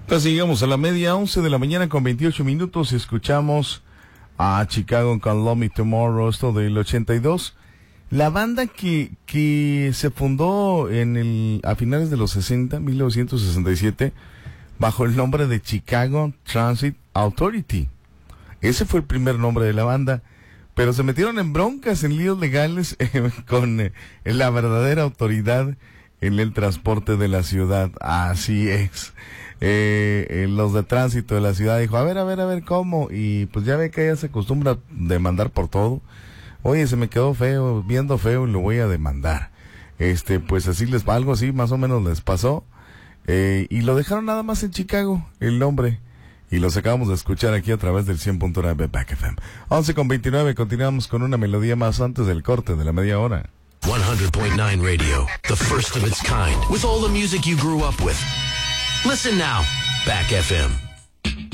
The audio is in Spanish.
Pues llegamos a la 11:30 de la mañana con 28 minutos y escuchamos a Chicago con Love Me Tomorrow, esto del 82. La banda que se fundó a finales de los 60, 1967, bajo el nombre de Chicago Transit Authority. Ese fue el primer nombre de la banda, pero se metieron en broncas, en líos legales con la verdadera autoridad en el transporte de la ciudad. Así es. Los de tránsito de la ciudad dijo, a ver, ¿cómo? Y pues ya ve que ella se acostumbra a demandar por todo. Oye, se me quedó feo, viendo feo y lo voy a demandar. Pues algo así más o menos les pasó. Y lo dejaron nada más en Chicago, el nombre. Y los acabamos de escuchar aquí a través del 100.9 Back FM. 11:29, continuamos con una melodía más antes del corte de la media hora. 100.9 Radio, the first of its kind, with all the music you grew up with. Listen now, Back FM.